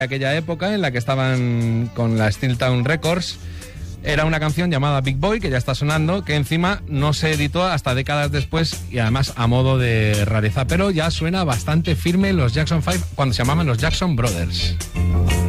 aquella época en la que estaban con la Steel Town Records. Era una canción llamada Big Boy, que ya está sonando, que encima no se editó hasta décadas después y además a modo de rareza, pero ya suena bastante firme los Jackson 5 cuando se llamaban los Jackson Brothers.